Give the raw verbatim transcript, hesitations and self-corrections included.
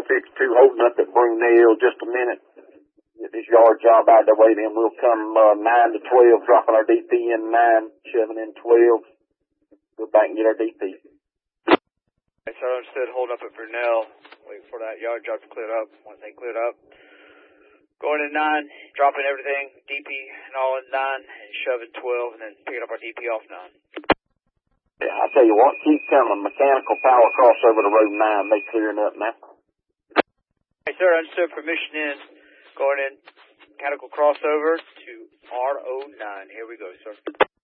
four fifty-two holding up at Brunel. Just a minute. Get this yard job out of the way, then we'll come uh, nine to twelve, dropping our D P in nine, shoving in twelve. Go back and get our D P. Okay, so I understood holding up at Brunel, waiting for that yard job to clear up. Once they cleared up, going in nine, dropping everything, D P and all in nine, and shoving twelve, and then picking up our D P off nine. Yeah, I tell you what, keep coming. Mechanical power crossover to road nine. They clearing up now. Hey, sir, understood permission in. Going in mechanical crossover to R O nine. Here we go, sir.